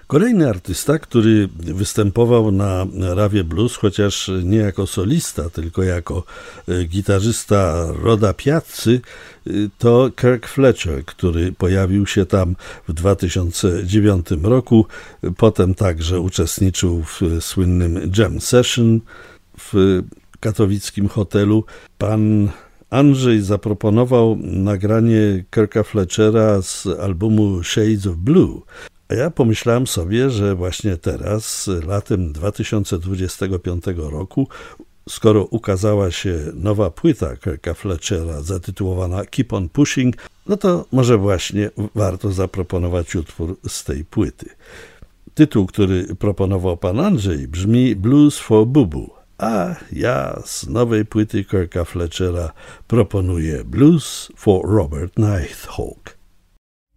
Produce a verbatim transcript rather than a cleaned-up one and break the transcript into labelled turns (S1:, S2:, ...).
S1: Kolejny artysta, który występował na Rawie Blues, chociaż nie jako solista, tylko jako gitarzysta Roda Piazzy, to Kirk Fletcher, który pojawił się tam w dwa tysiące dziewiątym roku. Potem także uczestniczył w słynnym Jam Session w katowickim hotelu. Pan Andrzej zaproponował nagranie Kirka Fletchera z albumu Shades of Blue. A ja pomyślałem sobie, że właśnie teraz, latem dwa tysiące dwudziestego piątego roku, skoro ukazała się nowa płyta Kirka Fletchera zatytułowana Keep on Pushing, no to może właśnie warto zaproponować utwór z tej płyty. Tytuł, który proponował pan Andrzej, brzmi Blues for Bubu, a ja z nowej płyty Kirka Fletchera proponuję Blues for Robert Nighthawk.